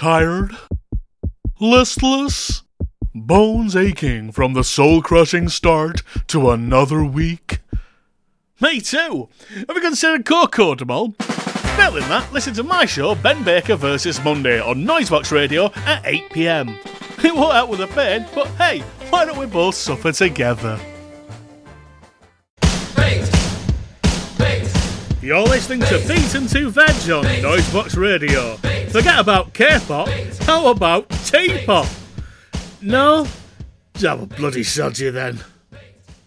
Tired? Listless? Bones aching from the soul-crushing start to another week? Me too! Have you considered Cocodamol? Failing that, listen to my show Ben Baker vs Monday on Noisebox Radio at 8pm. It won't help with the pain, but hey, why don't we both suffer together? You're listening to Beaten to Veg on Noisebox Radio. Forget about K-pop, how about T-pop? No? Have a bloody sod you then.